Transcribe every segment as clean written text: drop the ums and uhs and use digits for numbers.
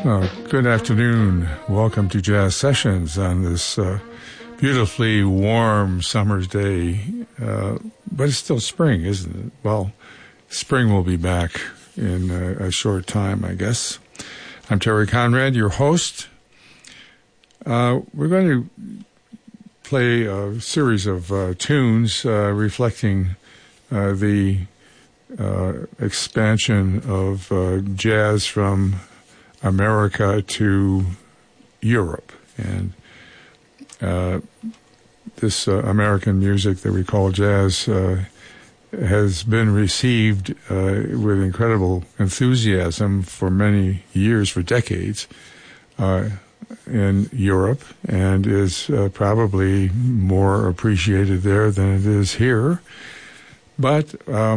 Good afternoon. Welcome to Jazz Sessions on this beautifully warm summer's day. But it's still spring, isn't it? Well, spring will be back in a short time, I guess. I'm Terry Conrad, your host. We're going to play a series of tunes reflecting the expansion of jazz from America to Europe. And this American music that we call jazz has been received with incredible enthusiasm for many years, for decades, in Europe, and is probably more appreciated there than it is here. But,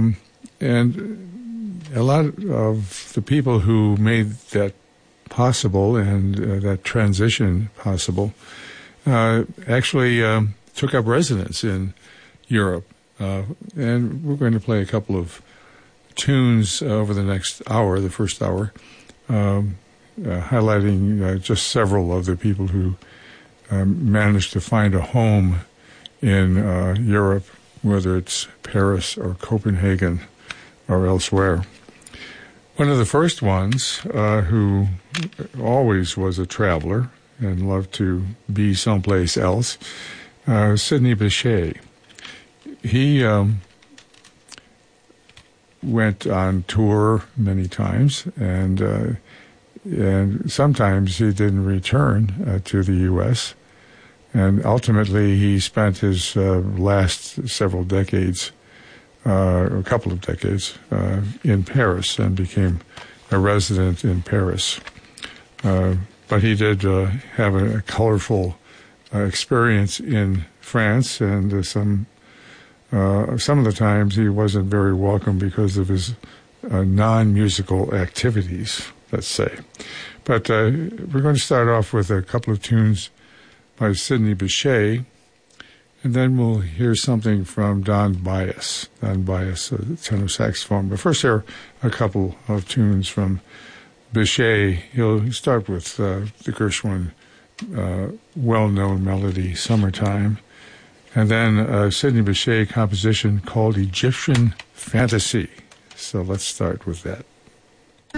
and a lot of the people who made that possible and that transition possible actually took up residence in Europe. And we're going to play a couple of tunes over the next hour, the first hour, highlighting just several of the people who managed to find a home in Europe, whether it's Paris or Copenhagen or elsewhere. One of the first ones who always was a traveler and loved to be someplace else, Sidney Bechet. He went on tour many times, and sometimes he didn't return to the U.S., and ultimately he spent his last several decades, a couple of decades, in Paris and became a resident in Paris. But he did have a colorful experience in France, and some of the times he wasn't very welcome because of his non-musical activities, let's say. But we're going to start off with a couple of tunes by Sidney Bechet, and then we'll hear something from Don Byas. Don Byas, a tenor saxophone. But first, here are a couple of tunes from Bechet. He'll start with the Gershwin well-known melody, Summertime, and then a Sidney Bechet composition called Egyptian Fantasy. So let's start with that.